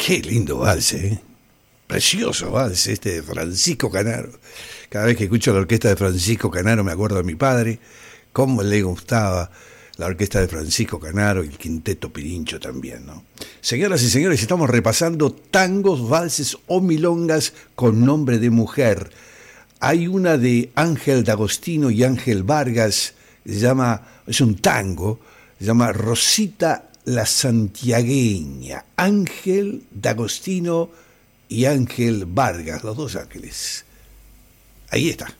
Qué lindo vals, ¿eh? Precioso vals este de Francisco Canaro. Cada vez que escucho la orquesta de Francisco Canaro me acuerdo de mi padre, cómo le gustaba la orquesta de Francisco Canaro y el quinteto Pirincho también, ¿no? Señoras y señores, estamos repasando tangos, valses o milongas con nombre de mujer. Hay una de Ángel D'Agostino y Ángel Vargas, es un tango, se llama Rosita la Santiagueña. Ángel D'Agostino y Ángel Vargas, los dos ángeles. Ahí está.